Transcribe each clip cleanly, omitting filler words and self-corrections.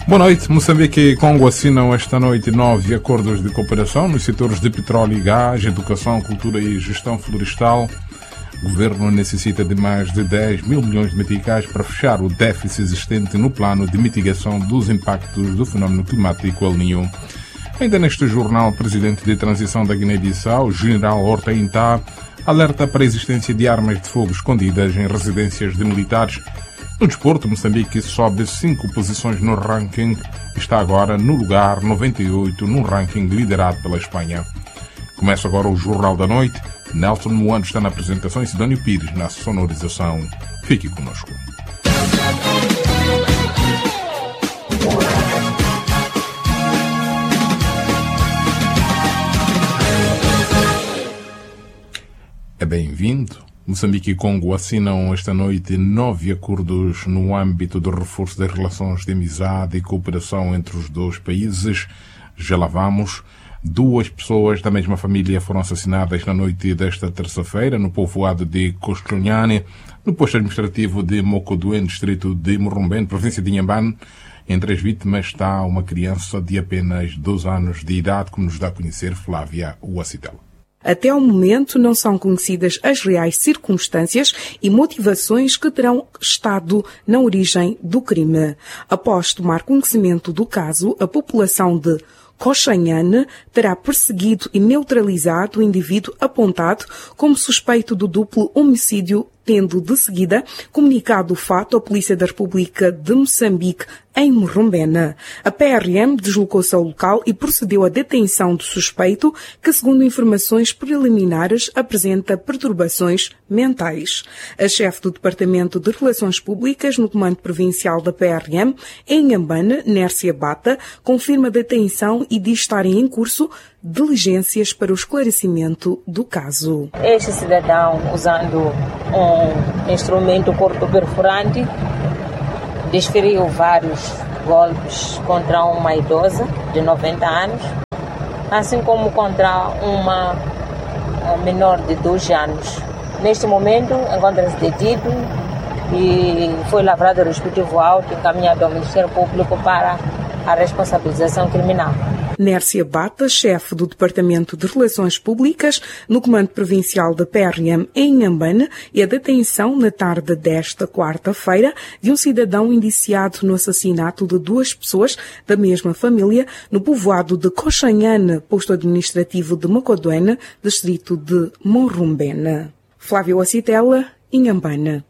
Boa noite. Moçambique e Congo assinam esta noite 9 acordos de cooperação nos setores de petróleo e gás, educação, cultura e gestão florestal. O governo necessita de mais de 10 mil milhões de meticais para fechar o déficit existente no plano de mitigação dos impactos do fenómeno climático El Niño. Ainda neste jornal, o presidente de transição da Guiné-Bissau, General Horta Intá, alerta para a existência de armas de fogo escondidas em residências de militares. No desporto, Moçambique sobe 5 posições no ranking e está agora no lugar 98 no ranking liderado pela Espanha. Começa agora o Jornal da Noite. Nelson Moano está na apresentação e Sidónio Pires na sonorização. Fique conosco. É bem-vindo. Moçambique e Congo assinam esta noite 9 acordos no âmbito do reforço das relações de amizade e cooperação entre os dois países. Já lá vamos. 2 pessoas da mesma família foram assassinadas na noite desta terça-feira no povoado de Costlonhane, no posto administrativo de Mocoduen, distrito de Morrombene, província de Inhambane. Entre as vítimas está uma criança de apenas 2 anos de idade, como nos dá a conhecer Flávia Uacitela. Até ao momento não são conhecidas as reais circunstâncias e motivações que terão estado na origem do crime. Após tomar conhecimento do caso, a população de Costlonhane terá perseguido e neutralizado o indivíduo apontado como suspeito do duplo homicídio, tendo de seguida comunicado o fato à Polícia da República de Moçambique em Morrombene. A PRM deslocou-se ao local e procedeu à detenção do suspeito, que, segundo informações preliminares, apresenta perturbações mentais. A chefe do Departamento de Relações Públicas no Comando Provincial da PRM, em Inhambane, Nércia Bata, confirma a detenção e diz estarem em curso diligências para o esclarecimento do caso. Este cidadão, usando um instrumento corto-perfurante, desferiu vários golpes contra uma idosa de 90 anos, assim como contra uma menor de 12 anos. Neste momento, encontra-se detido e foi lavrado o respectivo auto e encaminhado ao Ministério Público para a responsabilização criminal. Nércia Bata, chefe do Departamento de Relações Públicas no Comando Provincial da PRM em Inhambane, e a detenção na tarde desta quarta-feira de um cidadão indiciado no assassinato de 2 pessoas da mesma família no povoado de Costlonhane, posto administrativo de Mocoduen, distrito de Morrombene. Flávia Uacitela, Inhambane.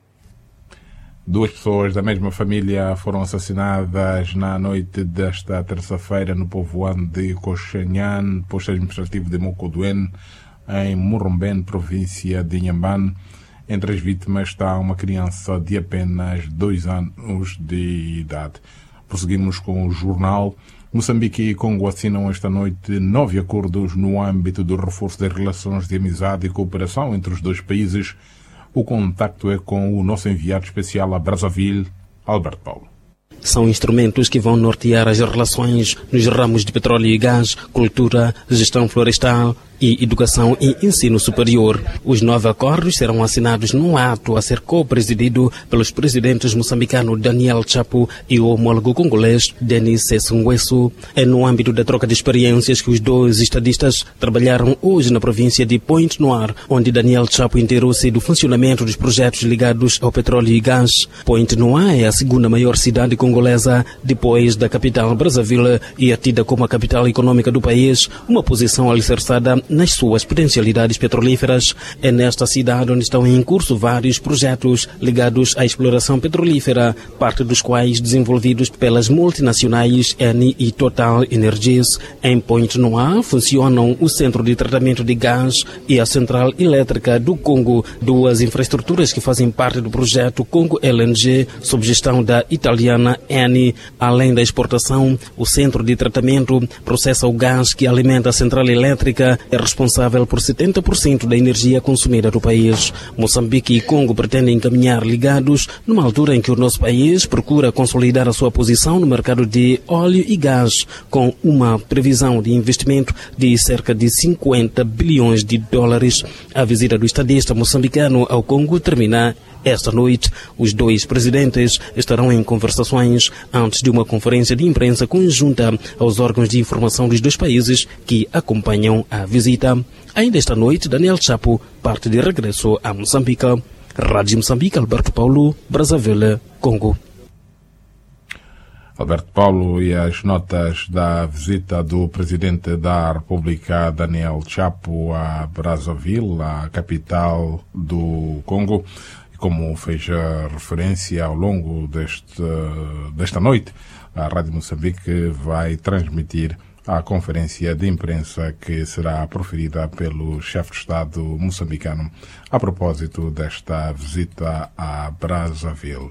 2 pessoas da mesma família foram assassinadas na noite desta terça-feira no povoado de Costlonhane, posto administrativo de Mocoduen, em Morrombene, província de Inhambane. Entre as vítimas está uma criança de apenas 2 anos de idade. Prosseguimos com o jornal. Moçambique e Congo assinam esta noite 9 acordos no âmbito do reforço das relações de amizade e cooperação entre os dois países. O contacto é com o nosso enviado especial a Brazzaville, Alberto Paulo. São instrumentos que vão nortear as relações nos ramos de petróleo e gás, cultura, gestão florestal e educação e ensino superior. Os 9 acordos serão assinados num ato a ser co-presidido pelos presidentes moçambicano Daniel Chapo e o homólogo congolês Denis Sassou Nguesso. É no âmbito da troca de experiências que os 2 estadistas trabalharam hoje na província de Pointe-Noire, onde Daniel Chapo inteirou-se do funcionamento dos projetos ligados ao petróleo e gás. Pointe-Noire é a segunda maior cidade congolesa, depois da capital Brazzaville, e é tida como a capital econômica do país, uma posição alicerçada nas suas potencialidades petrolíferas. É nesta cidade onde estão em curso vários projetos ligados à exploração petrolífera, parte dos quais desenvolvidos pelas multinacionais Eni e Total Energies. Em Pointe-Noire funcionam o Centro de Tratamento de Gás e a Central Elétrica do Congo, 2 infraestruturas que fazem parte do projeto Congo LNG, sob gestão da italiana Eni. Além da exportação, o Centro de Tratamento processa o gás que alimenta a Central Elétrica, é responsável por 70% da energia consumida do país. Moçambique e Congo pretendem caminhar ligados numa altura em que o nosso país procura consolidar a sua posição no mercado de óleo e gás, com uma previsão de investimento de cerca de 50 bilhões de dólares. A visita do estadista moçambicano ao Congo termina Esta noite, os dois presidentes estarão em conversações antes de uma conferência de imprensa conjunta aos órgãos de informação dos dois países que acompanham a visita. Ainda esta noite, Daniel Chapo parte de regresso a Moçambique. Rádio Moçambique, Alberto Paulo, Brazzaville, Congo. Alberto Paulo, e as notas da visita do presidente da República, Daniel Chapo, a Brazzaville, a capital do Congo. Como fez a referência ao longo desta noite, a Rádio Moçambique vai transmitir a conferência de imprensa que será proferida pelo chefe de Estado moçambicano a propósito desta visita a Brazzaville.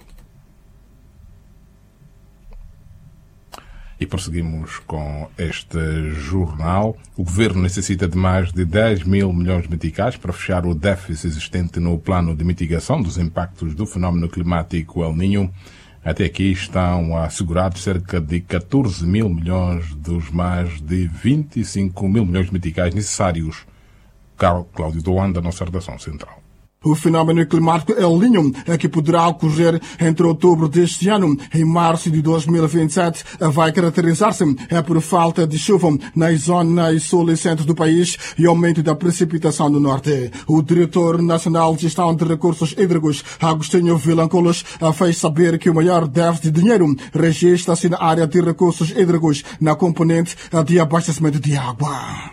E prosseguimos com este jornal. O governo necessita de mais de 10 mil milhões de meticais para fechar o déficit existente no plano de mitigação dos impactos do fenómeno climático El Niño. Até aqui estão assegurados cerca de 14 mil milhões dos mais de 25 mil milhões de meticais necessários. Carlos Cláudio Doan, da nossa redação central. O fenómeno climático El Niño é que poderá ocorrer entre outubro deste ano e março de 2027 vai caracterizar-se por falta de chuva nas zonas sul e centro do país e aumento da precipitação no norte. O diretor nacional de gestão de recursos hídricos, Agostinho Vilancolos, fez saber que o maior déficit de dinheiro registra-se na área de recursos hídricos, na componente de abastecimento de água.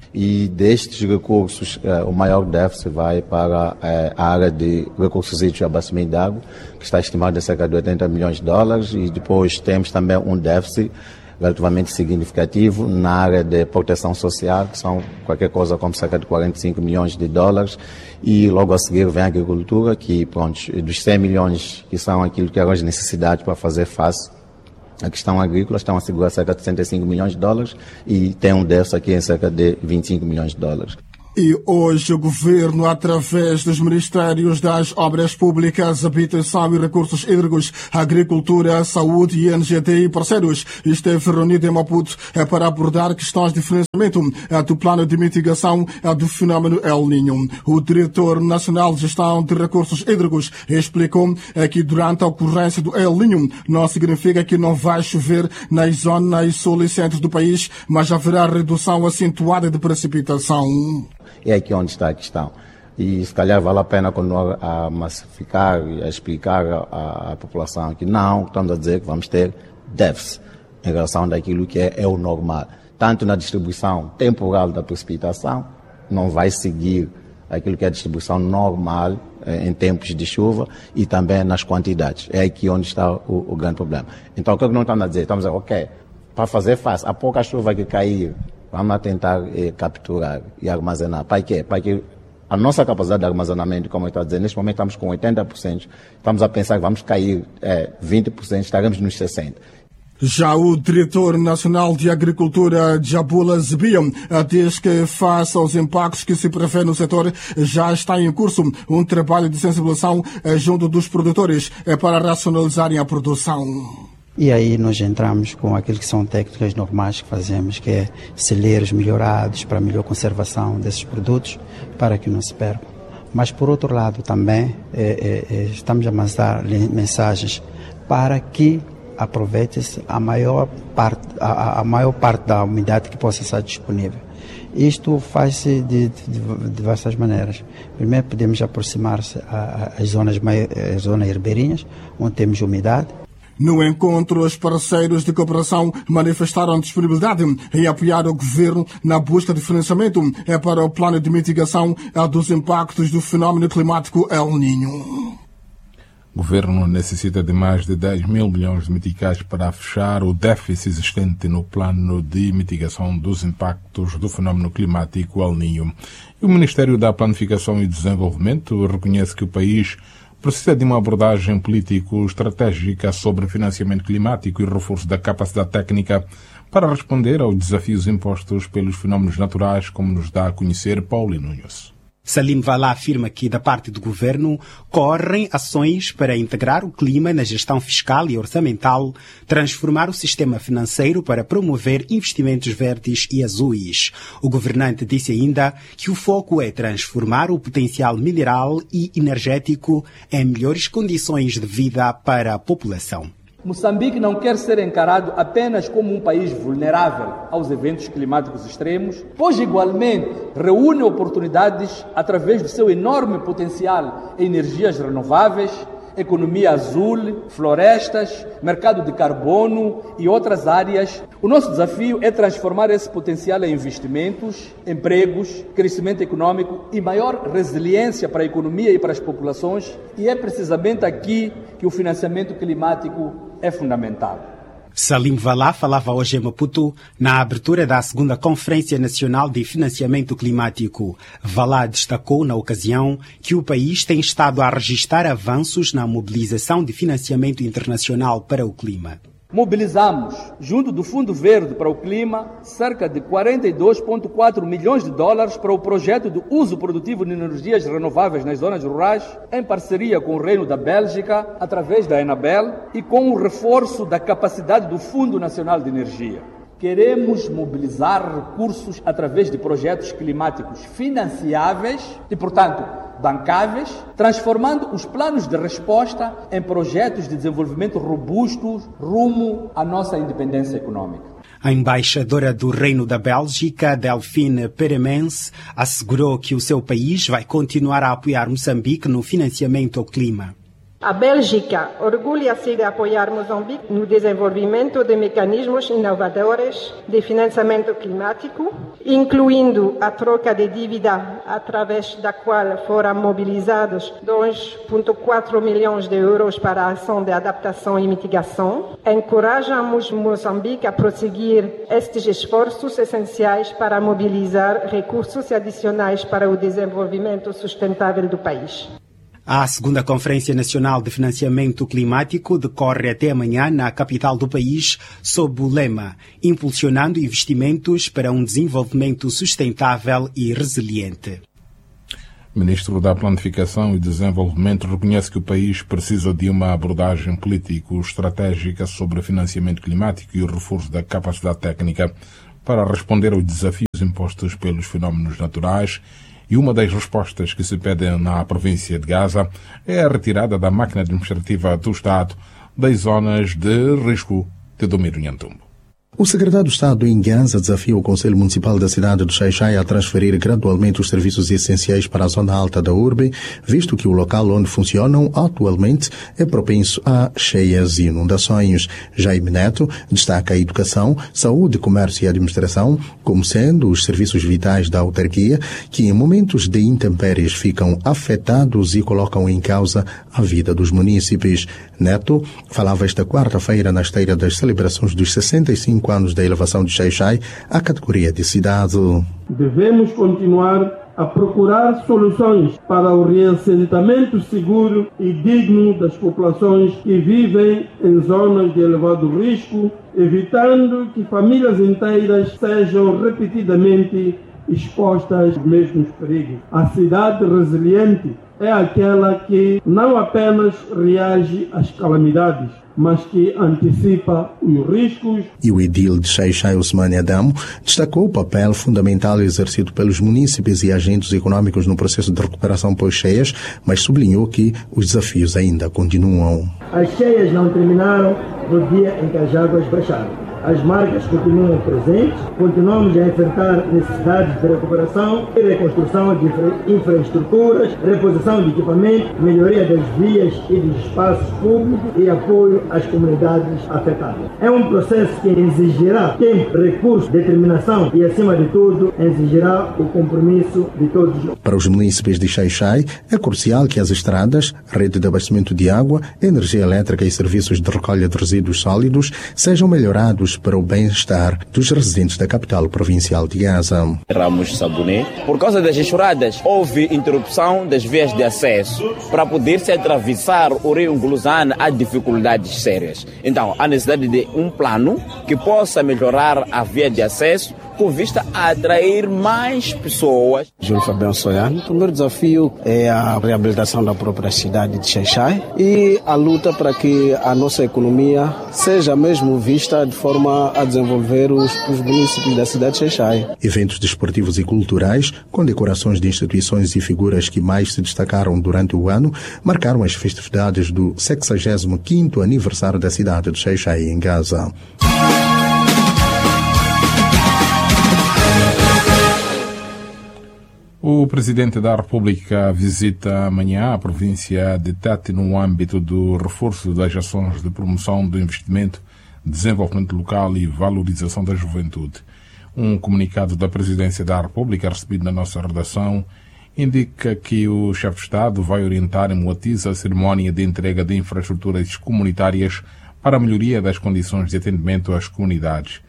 E destes recursos, o maior déficit vai para a área de recursos hídricos e abastecimento de água, que está estimado em cerca de 80 milhões de dólares, e depois temos também um déficit relativamente significativo na área de proteção social, que são qualquer coisa como cerca de 45 milhões de dólares, e logo a seguir vem a agricultura, que pronto, dos 100 milhões que são aquilo que eram as necessidades para fazer face a questão agrícola, estão a segurar cerca de 65 milhões de dólares e tem um déficit aqui em cerca de 25 milhões de dólares. E hoje o Governo, através dos Ministérios das Obras Públicas, Habitação e Recursos Hídricos, Agricultura, Saúde e NGT e parceiros, esteve reunido em Maputo para abordar questões de financiamento do plano de mitigação do fenómeno El Niño. O Diretor Nacional de Gestão de Recursos Hídricos explicou que durante a ocorrência do El Niño não significa que não vai chover nas zonas sul e centro do país, mas haverá redução acentuada de precipitação. É aqui onde está a questão. E se calhar vale a pena continuar a massificar e a explicar à população que não, estamos a dizer que vamos ter déficit em relação daquilo que é o normal. Tanto na distribuição temporal da precipitação, não vai seguir aquilo que é a distribuição normal em tempos de chuva, e também nas quantidades. É aqui onde está o grande problema. Então o que nós estamos a dizer? Estamos a dizer, ok, para fazer face, a pouca chuva que cair, vamos tentar capturar e armazenar. Para quê? Para que a nossa capacidade de armazenamento, como eu estou a dizer, neste momento estamos com 80%, estamos a pensar que vamos cair 20%, estaremos nos 60%. Já o Diretor Nacional de Agricultura, Jabula Zebia, diz que, face aos impactos que se prevê no setor, já está em curso um trabalho de sensibilização junto dos produtores para racionalizarem a produção. E aí nós entramos com aquilo que são técnicas normais que fazemos, que é celeiros melhorados para melhor conservação desses produtos, para que não se percam. Mas, por outro lado, também estamos a mandar mensagens para que aproveite-se a maior parte da umidade que possa estar disponível. Isto faz-se de diversas maneiras. Primeiro, podemos aproximar-se às zonas ribeirinhas, onde temos umidade. No encontro, os parceiros de cooperação manifestaram disponibilidade em apoiar o governo na busca de financiamento para o plano de mitigação dos impactos do fenómeno climático El Niño. O governo necessita de mais de 10 mil milhões de meticais para fechar o déficit existente no plano de mitigação dos impactos do fenómeno climático El Niño. E o Ministério da Planificação e Desenvolvimento reconhece que o país precisa de uma abordagem político-estratégica sobre financiamento climático e reforço da capacidade técnica para responder aos desafios impostos pelos fenómenos naturais, como nos dá a conhecer Paulino Nunes. Salim Valá afirma que, da parte do governo, correm ações para integrar o clima na gestão fiscal e orçamental, transformar o sistema financeiro para promover investimentos verdes e azuis. O governante disse ainda que o foco é transformar o potencial mineral e energético em melhores condições de vida para a população. Moçambique não quer ser encarado apenas como um país vulnerável aos eventos climáticos extremos, pois igualmente reúne oportunidades através do seu enorme potencial em energias renováveis, economia azul, florestas, mercado de carbono e outras áreas. O nosso desafio é transformar esse potencial em investimentos, empregos, crescimento econômico e maior resiliência para a economia e para as populações, e é precisamente aqui que o financiamento climático é fundamental. Salim Valá falava hoje em Maputo na abertura da 2ª Conferência Nacional de Financiamento Climático. Valá destacou na ocasião que o país tem estado a registrar avanços na mobilização de financiamento internacional para o clima. Mobilizamos, junto do Fundo Verde para o Clima, cerca de 42,4 milhões de dólares para o projeto de uso produtivo de energias renováveis nas zonas rurais, em parceria com o Reino da Bélgica, através da Enabel, e com o reforço da capacidade do Fundo Nacional de Energia. Queremos mobilizar recursos através de projetos climáticos financiáveis e, portanto, bancáveis, transformando os planos de resposta em projetos de desenvolvimento robustos rumo à nossa independência econômica. A embaixadora do Reino da Bélgica, Delphine Peremens, assegurou que o seu país vai continuar a apoiar Moçambique no financiamento ao clima. A Bélgica orgulha-se de apoiar Moçambique no desenvolvimento de mecanismos inovadores de financiamento climático, incluindo a troca de dívida através da qual foram mobilizados 2,4 milhões de euros para a ação de adaptação e mitigação. Encorajamos Moçambique a prosseguir estes esforços essenciais para mobilizar recursos adicionais para o desenvolvimento sustentável do país. A 2ª Conferência Nacional de Financiamento Climático decorre até amanhã na capital do país sob o lema Impulsionando investimentos para um desenvolvimento sustentável e resiliente. O Ministro da Planificação e Desenvolvimento reconhece que o país precisa de uma abordagem político-estratégica sobre financiamento climático e o reforço da capacidade técnica para responder aos desafios impostos pelos fenómenos naturais. E uma das respostas que se pedem na província de Gaza é a retirada da máquina administrativa do Estado das zonas de risco de domínio Nhantumbo. O secretário de Estado em Gaza desafia o Conselho Municipal da cidade de Xai-Xai a transferir gradualmente os serviços essenciais para a zona alta da urbe, visto que o local onde funcionam atualmente é propenso a cheias e inundações. Jaime Neto destaca a educação, saúde, comércio e administração como sendo os serviços vitais da autarquia que em momentos de intempéries ficam afetados e colocam em causa a vida dos munícipes. Neto falava esta quarta-feira na esteira das celebrações dos 65 anos da elevação de Xai-Xai à categoria de cidade. Devemos continuar a procurar soluções para o reassentamento seguro e digno das populações que vivem em zonas de elevado risco, evitando que famílias inteiras sejam repetidamente expostas aos mesmos perigos. A cidade resiliente é aquela que não apenas reage às calamidades, mas que antecipa os riscos. E o edil de Xai-Xai, Ousmane Adamo, destacou o papel fundamental exercido pelos munícipes e agentes econômicos no processo de recuperação pós-cheias, mas sublinhou que os desafios ainda continuam. As cheias não terminaram no dia em que as águas baixaram. As marcas continuam presentes, continuamos a enfrentar necessidades de recuperação e reconstrução de infraestruturas, reposição de equipamento, melhoria das vias e dos espaços públicos e apoio às comunidades afetadas. É um processo que exigirá tempo, recursos, determinação e, acima de tudo, exigirá o compromisso de todos nós. Para os munícipes de Xai-Xai, é crucial que as estradas, rede de abastecimento de água, energia elétrica e serviços de recolha de resíduos sólidos sejam melhorados para o bem-estar dos residentes da capital provincial de Gaza. Ramos Saboné, por causa das enxurradas, houve interrupção das vias de acesso. Para poder-se atravessar o rio Nguluzane, há dificuldades sérias. Então, há necessidade de um plano que possa melhorar a via de acesso com vista a atrair mais pessoas. Júlio Fabiano Soiano. O primeiro desafio é a reabilitação da própria cidade de Xai-Xai e a luta para que a nossa economia seja mesmo vista de forma a desenvolver os municípios da cidade de Xai-Xai. Eventos desportivos e culturais, com decorações de instituições e figuras que mais se destacaram durante o ano, marcaram as festividades do 65º aniversário da cidade de Xai-Xai, em Gaza. O Presidente da República visita amanhã a província de Tete no âmbito do reforço das ações de promoção do investimento, desenvolvimento local e valorização da juventude. Um comunicado da Presidência da República recebido na nossa redação indica que o chefe de Estado vai orientar em Moatize a cerimónia de entrega de infraestruturas comunitárias para a melhoria das condições de atendimento às comunidades.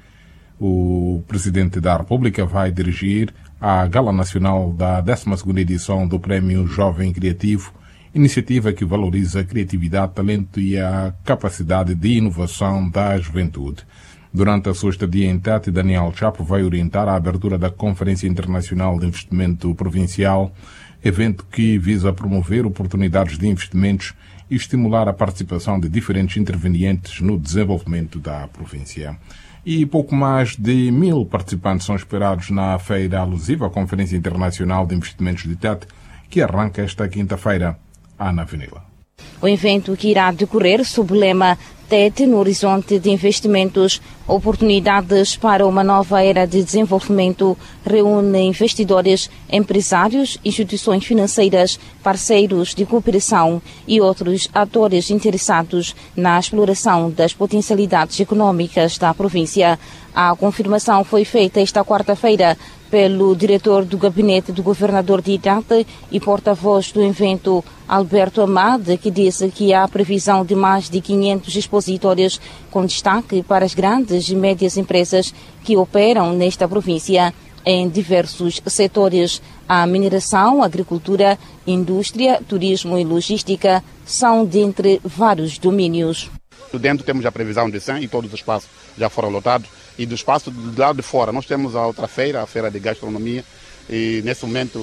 O Presidente da República vai dirigir a Gala Nacional da 12ª edição do Prémio Jovem Criativo, iniciativa que valoriza a criatividade, talento e a capacidade de inovação da juventude. Durante a sua estadia em Tete, Daniel Chapo vai orientar a abertura da Conferência Internacional de Investimento Provincial, evento que visa promover oportunidades de investimentos e estimular a participação de diferentes intervenientes no desenvolvimento da província. E pouco mais de 1.000 participantes são esperados na feira alusiva à Conferência Internacional de Investimentos de Tete, que arranca esta quinta-feira. Ana Avenila. O evento, que irá decorrer sob o lema Tete no horizonte de investimentos, oportunidades para uma nova era de desenvolvimento, reúne investidores, empresários, instituições financeiras, parceiros de cooperação e outros atores interessados na exploração das potencialidades econômicas da província. A confirmação foi feita esta quarta-feira pelo diretor do gabinete do governador de Tete e porta-voz do evento, Alberto Amade, que disse que há previsão de mais de 500 expositores, com destaque para as grandes e médias empresas que operam nesta província em diversos setores. A mineração, agricultura, indústria, turismo e logística são dentre vários domínios. Dentro temos a previsão de 100 e todos os espaços já foram lotados. E do espaço do lado de fora, nós temos a outra feira, a feira de gastronomia, e nesse momento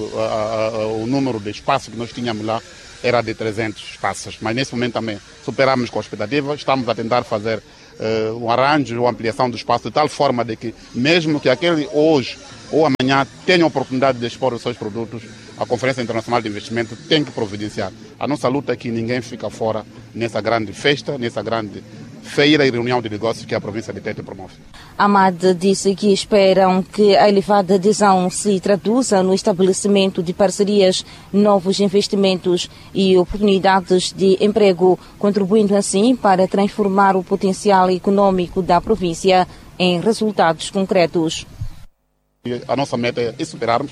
o número de espaços que nós tínhamos lá era de 300 espaços, mas nesse momento também superamos com a expectativa, estamos a tentar fazer um arranjo ou ampliação do espaço de tal forma de que mesmo que aquele hoje ou amanhã tenha a oportunidade de expor os seus produtos, a Conferência Internacional de Investimento tem que providenciar. A nossa luta é que ninguém fica fora nessa grande festa, nessa grande feira e reunião de negócios que a província de Tete promove. Amade disse que esperam que a elevada adesão se traduza no estabelecimento de parcerias, novos investimentos e oportunidades de emprego, contribuindo assim para transformar o potencial econômico da província em resultados concretos. A nossa meta é superarmos,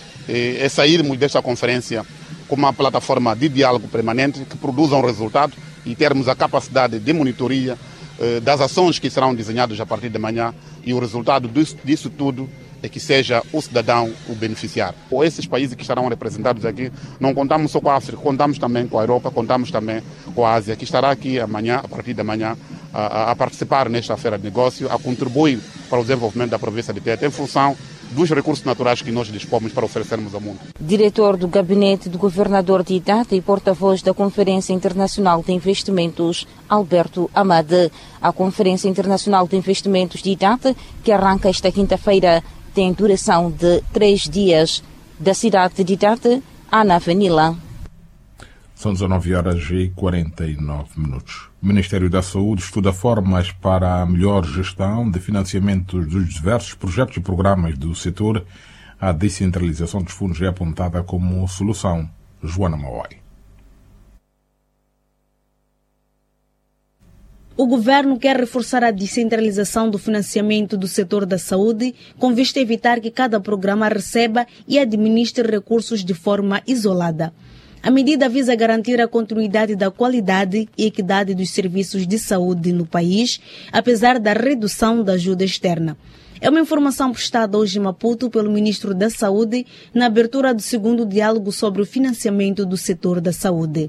é sairmos desta conferência com uma plataforma de diálogo permanente que produza um resultado e termos a capacidade de monitoria das ações que serão desenhadas a partir de amanhã, e o resultado disso tudo é que seja o cidadão o beneficiário. Ou esses países que estarão representados aqui, não contamos só com a África, contamos também com a Europa, contamos também com a Ásia, que estará aqui amanhã, a partir de amanhã, a participar nesta feira de negócio, a contribuir para o desenvolvimento da província de Tete, em função dos recursos naturais que nós dispomos para oferecermos ao mundo. Diretor do gabinete do governador de Tete e porta-voz da Conferência Internacional de Investimentos, Alberto Amade. A Conferência Internacional de Investimentos de Tete, que arranca esta quinta-feira, tem duração de 3 dias. Da cidade de Tete, Ana Avenila. São 19h49. O Ministério da Saúde estuda formas para a melhor gestão de financiamentos dos diversos projetos e programas do setor. A descentralização dos fundos é apontada como solução. Joana Mauai. O governo quer reforçar a descentralização do financiamento do setor da saúde, com vista a evitar que cada programa receba e administre recursos de forma isolada. A medida visa garantir a continuidade da qualidade e equidade dos serviços de saúde no país, apesar da redução da ajuda externa. É uma informação prestada hoje em Maputo pelo Ministro da Saúde na abertura do 2º diálogo sobre o financiamento do setor da saúde.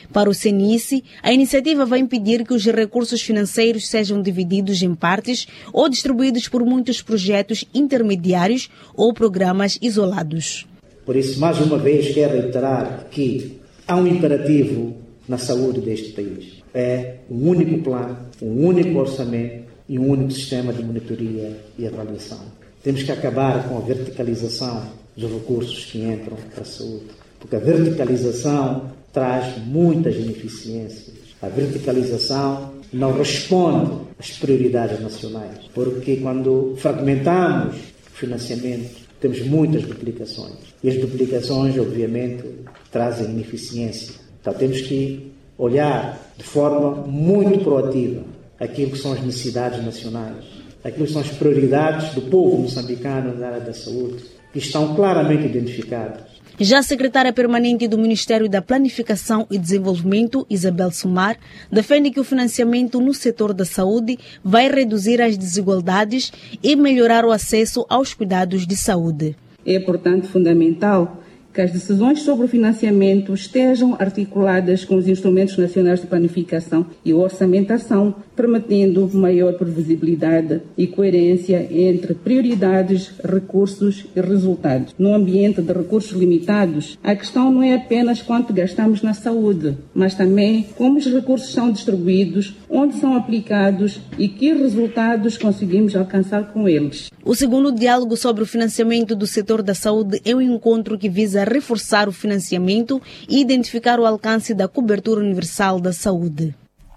Para o CNIC, a iniciativa vai impedir que os recursos financeiros sejam divididos em partes ou distribuídos por muitos projetos intermediários ou programas isolados. Por isso, mais uma vez, quero reiterar que há um imperativo na saúde deste país. É um único plano, um único orçamento e um único sistema de monitoria e avaliação. Temos que acabar com a verticalização dos recursos que entram para a saúde, porque a verticalização traz muitas ineficiências. A verticalização não responde às prioridades nacionais, porque quando fragmentamos o financiamento, temos muitas duplicações. E as duplicações, obviamente, trazem ineficiência. Então temos que olhar de forma muito proativa aquilo que são as necessidades nacionais, aquilo que são as prioridades do povo moçambicano na área da saúde, que estão claramente identificadas. Já a secretária permanente do Ministério da Planificação e Desenvolvimento, Isabel Sumar, defende que o financiamento no setor da saúde vai reduzir as desigualdades e melhorar o acesso aos cuidados de saúde. É, portanto, fundamental que as decisões sobre o financiamento estejam articuladas com os instrumentos nacionais de planificação e orçamentação, permitindo maior previsibilidade e coerência entre prioridades, recursos e resultados. No ambiente de recursos limitados, a questão não é apenas quanto gastamos na saúde, mas também como os recursos são distribuídos, onde são aplicados e que resultados conseguimos alcançar com eles. O segundo diálogo sobre o financiamento do setor da saúde é um encontro que visa reforçar o financiamento e identificar o alcance da cobertura universal da saúde.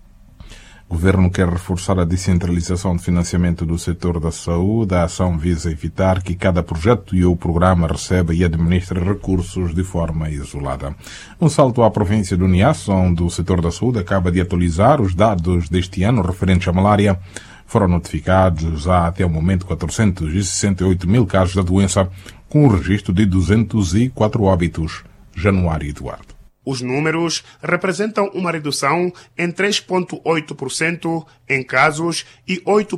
O governo quer reforçar a descentralização de financiamento do setor da saúde. A ação visa evitar que cada projeto e ou programa receba e administre recursos de forma isolada. Um salto à província do Niassa, onde o setor da saúde acaba de atualizar os dados deste ano referentes à malária. Foram notificados há até o momento 468 mil casos da doença, com o registro de 204 óbitos. Januário Eduardo. Os números representam uma redução em 3,8% em casos e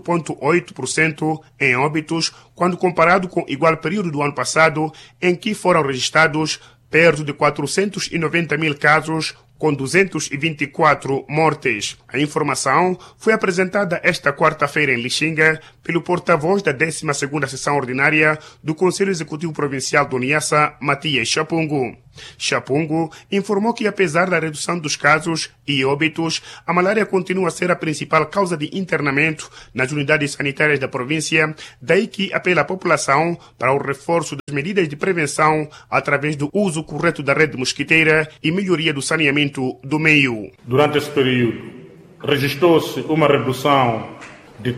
8,8% em óbitos, quando comparado com o igual período do ano passado, em que foram registrados perto de 490 mil casos, com 224 mortes. A informação foi apresentada esta quarta-feira em Lixinga pelo porta-voz da 12ª Sessão Ordinária do Conselho Executivo Provincial do Niassa, Matias Chapungo. Chapungo informou que, apesar da redução dos casos e óbitos, a malária continua a ser a principal causa de internamento nas unidades sanitárias da província, daí que apela à população para o reforço das medidas de prevenção através do uso correto da rede mosquiteira e melhoria do saneamento do meio. Durante esse período, registrou-se uma redução de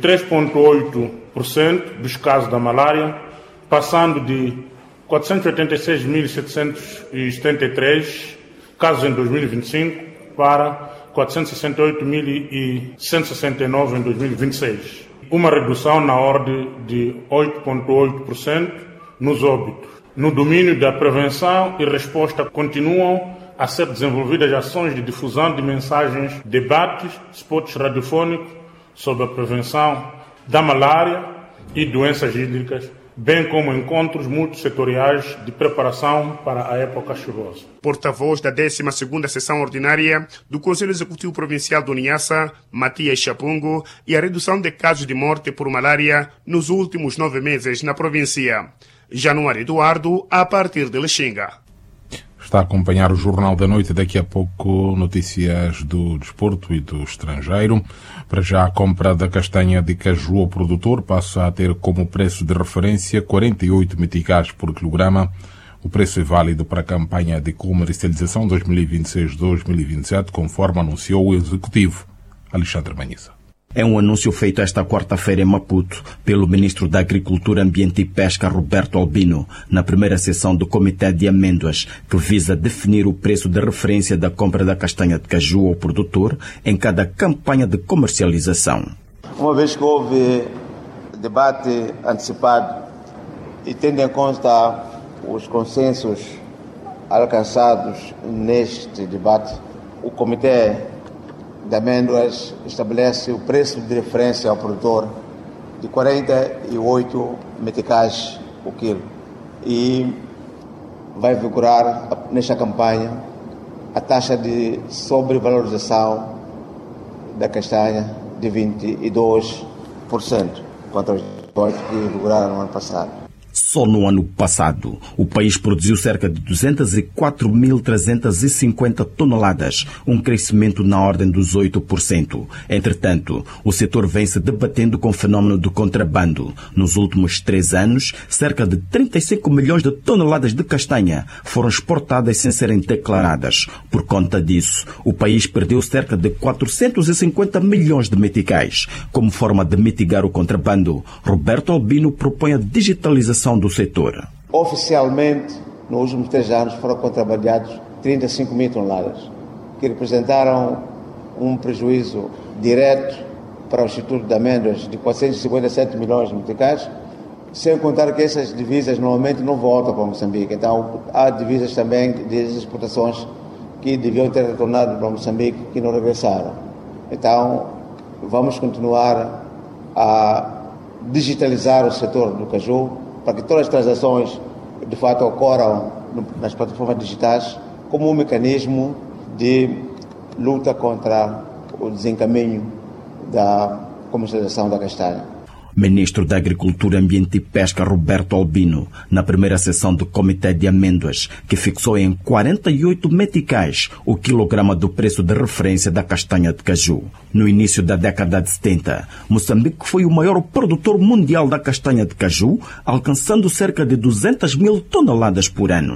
3,8% dos casos da malária, passando de 486.773 casos em 2025 para 468.169 em 2026. Uma redução na ordem de 8,8% nos óbitos. No domínio da prevenção e resposta continuam a ser desenvolvidas ações de difusão de mensagens, debates, spots radiofônicos sobre a prevenção da malária e doenças hídricas, bem como encontros multissetoriais de preparação para a época chuvosa. Porta-voz da 12ª Sessão Ordinária do Conselho Executivo Provincial do Niassa, Matias Chapungo, e a redução de casos de morte por malária nos últimos 9 meses na província. Januário Eduardo, a partir de Lixinga. Está a acompanhar o Jornal da Noite, daqui a pouco notícias do desporto e do estrangeiro. Para já, a compra da castanha de caju ao produtor passa a ter como preço de referência 48 meticais por quilograma. O preço é válido para a campanha de comercialização 2026-2027, conforme anunciou o executivo Alexandre Manhissa. É um anúncio feito esta quarta-feira em Maputo pelo ministro da Agricultura, Ambiente e Pesca, Roberto Albino, na primeira sessão do Comitê de Amêndoas, que visa definir o preço de referência da compra da castanha de caju ao produtor em cada campanha de comercialização. Uma vez que houve debate antecipado e tendo em conta os consensos alcançados neste debate, o Comitê de Amêndoas estabelece o preço de referência ao produtor de 48 meticais por quilo e vai vigorar nesta campanha a taxa de sobrevalorização da castanha de 22%, contra os 18% que figuraram no ano passado. Só no ano passado, o país produziu cerca de 204.350 toneladas, um crescimento na ordem dos 8%. Entretanto, o setor vem se debatendo com o fenômeno do contrabando. Nos últimos 3 anos, cerca de 35 milhões de toneladas de castanha foram exportadas sem serem declaradas. Por conta disso, o país perdeu cerca de 450 milhões de meticais. Como forma de mitigar o contrabando, Roberto Albino propõe a digitalização do setor. Oficialmente, nos últimos 3 anos, foram contrabandeados 35 mil toneladas, que representaram um prejuízo direto para o Instituto de Amêndoas de 457 milhões de meticais, sem contar que essas divisas normalmente não voltam para Moçambique. Então, há divisas também de exportações que deviam ter retornado para Moçambique que não regressaram. Então, vamos continuar a digitalizar o setor do caju, para que todas as transações de fato ocorram nas plataformas digitais como um mecanismo de luta contra o desencaminho da comercialização da castanha. Ministro da Agricultura, Ambiente e Pesca, Roberto Albino, na primeira sessão do Comitê de Amêndoas, que fixou em 48 meticais o quilograma do preço de referência da castanha de caju. No início da década de 70, Moçambique foi o maior produtor mundial da castanha de caju, alcançando cerca de 200 mil toneladas por ano.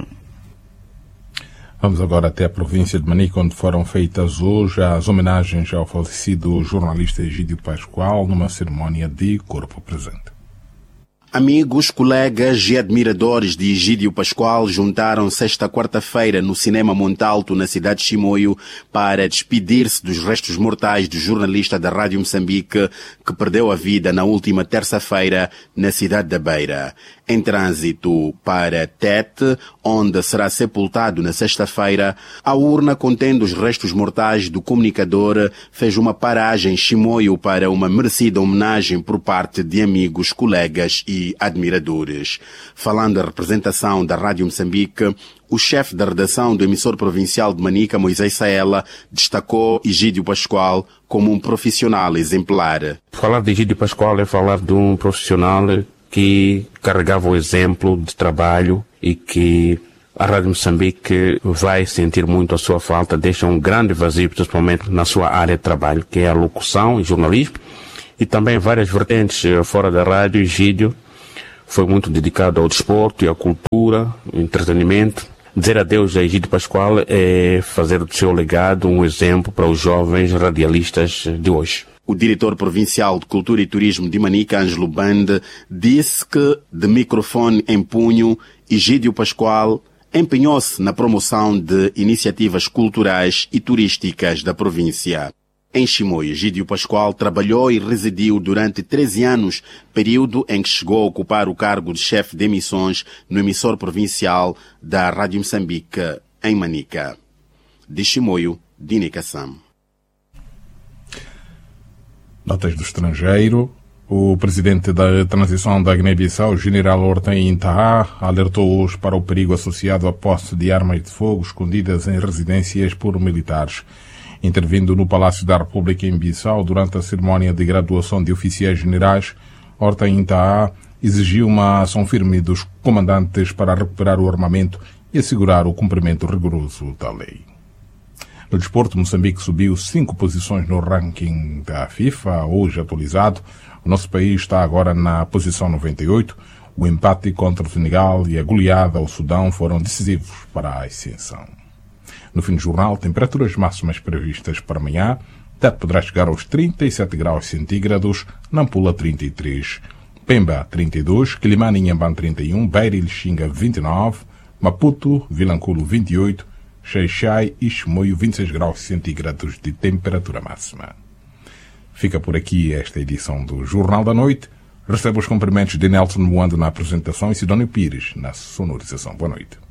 Vamos agora até a província de Manica, onde foram feitas hoje as homenagens ao falecido jornalista Egídio Pascoal, numa cerimónia de corpo presente. Amigos, colegas e admiradores de Egídio Pascoal juntaram-se esta quarta-feira no Cinema Montalto, na cidade de Chimoio, para despedir-se dos restos mortais do jornalista da Rádio Moçambique que perdeu a vida na última terça-feira na cidade da Beira. Em trânsito para Tete, onde será sepultado na sexta-feira, a urna contendo os restos mortais do comunicador fez uma paragem em Chimoio para uma merecida homenagem por parte de amigos, colegas e admiradores. Falando da representação da Rádio Moçambique, o chefe da redação do emissor provincial de Manica, Moisés Saela, destacou Egídio Pascoal como um profissional exemplar. Falar de Egídio Pascoal é falar de um profissional que carregava o exemplo de trabalho e que a Rádio Moçambique vai sentir muito a sua falta, deixa um grande vazio, principalmente na sua área de trabalho, que é a locução e jornalismo, e também várias vertentes fora da rádio. Egídio foi muito dedicado ao desporto e à cultura, ao entretenimento. Dizer adeus a Egídio Pascoal é fazer do seu legado um exemplo para os jovens radialistas de hoje. O diretor provincial de Cultura e Turismo de Manica, Ângelo Bande, disse que, de microfone em punho, Egídio Pascoal empenhou-se na promoção de iniciativas culturais e turísticas da província. Em Chimoio, Egídio Pascoal trabalhou e residiu durante 13 anos, período em que chegou a ocupar o cargo de chefe de emissões no emissor provincial da Rádio Moçambique, em Manica. De Chimoio, Dini Kassam. Notas do estrangeiro. O presidente da transição da Guiné-Bissau, general Orten Intaha, alertou hoje para o perigo associado à posse de armas de fogo escondidas em residências por militares. Intervindo no Palácio da República em Bissau durante a cerimónia de graduação de oficiais generais, Orten Intaha exigiu uma ação firme dos comandantes para recuperar o armamento e assegurar o cumprimento rigoroso da lei. No desporto, Moçambique subiu 5 posições no ranking da FIFA, hoje atualizado. O nosso país está agora na posição 98. O empate contra o Senegal e a goleada ao Sudão foram decisivos para a ascensão. No fim do jornal, temperaturas máximas previstas para amanhã. Tete poderá chegar aos 37 graus centígrados, Nampula 33, Pemba 32, Quilimane e Inhambane 31, Beira e Lixinga 29, Maputo, Vilanculo 28, Xai-Xai e Chimoio 26 graus centígrados de temperatura máxima. Fica por aqui esta edição do Jornal da Noite. Recebo os cumprimentos de Nelson Moando na apresentação e Sidónio Pires na sonorização. Boa noite.